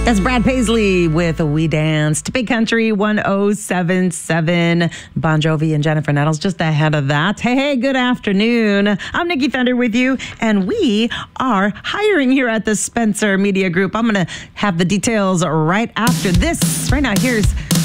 That's Brad Paisley with We Dance to Big Country 107.7. Bon Jovi and Jennifer Nettles just ahead of that. Hey, good afternoon. I'm Nikki Thunder with you, and we are hiring here at the Spencer Media Group. I'm going to have the details right after this. Right now, here's